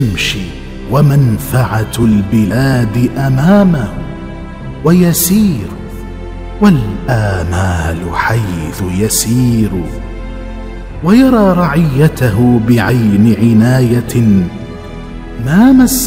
يمشي ومنفعة البلاد أمامه، ويسير والآمال حيث يسير، ويرى رعيته بعين عناية ما مس